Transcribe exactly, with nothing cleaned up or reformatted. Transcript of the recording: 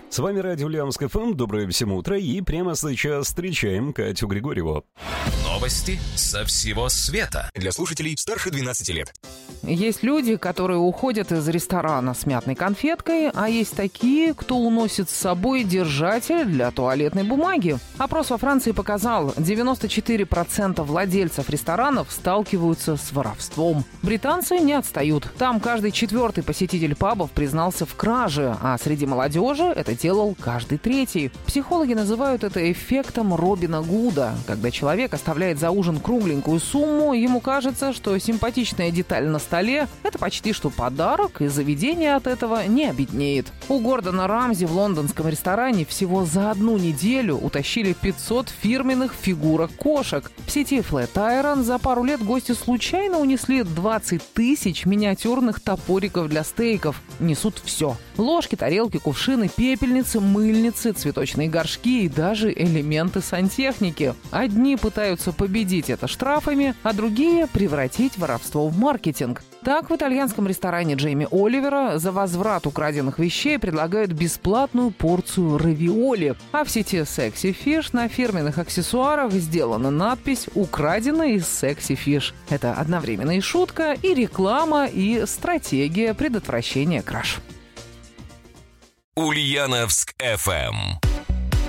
С вами радио Ульяновск эф эм. Доброе всем утро. И прямо сейчас встречаем Катю Григорьеву. Новости со всего света. Для слушателей старше двенадцати лет. Есть люди, которые уходят из ресторана с мятной конфеткой, а есть такие, кто уносит с собой держатель для туалетной бумаги. Опрос во Франции показал, девяносто четыре процента владельцев ресторанов сталкиваются с воровством. Британцы не отстают. Там каждый четвертый посетитель пабов признался в краже, а среди молодежи это делал каждый третий. Психологи называют это эффектом Робина Гуда. Когда человек оставляет за ужин кругленькую сумму, ему кажется, что симпатичная деталь на столе – это почти что подарок, и заведение от этого не обеднеет. У Гордона Рамзи в лондонском ресторане всего за одну неделю утащили пятьсот фирменных фигурок кошек. В сети Flatiron за пару лет гости случайно унесли двадцать тысяч миниатюрных топориков для стейков. Несут все. Ложки, тарелки, кувшины, пепельницы, мыльницы, цветочные горшки и даже элементы сантехники. Одни пытаются победить это штрафами, а другие – превратить воровство в маркетинг. Так, в итальянском ресторане Джейми Оливера за возврат украденных вещей предлагают бесплатную порцию равиоли. А в сети Sexy Fish на фирменных аксессуарах сделана надпись «Украдено из Sexy Fish». Это одновременно и шутка, и реклама, и стратегия предотвращения краж. Ульяновск эф эм.